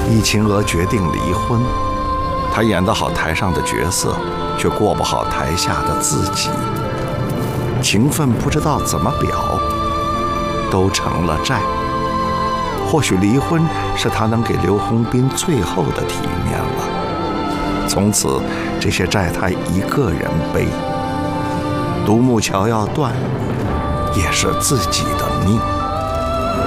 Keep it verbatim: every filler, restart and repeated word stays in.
易秦娥决定离婚，她演得好台上的角色，却过不好台下的自己。情分不知道怎么表，都成了债。或许离婚是她能给刘洪斌最后的体面了。从此，这些债她一个人背。独木桥要断，也是自己的命。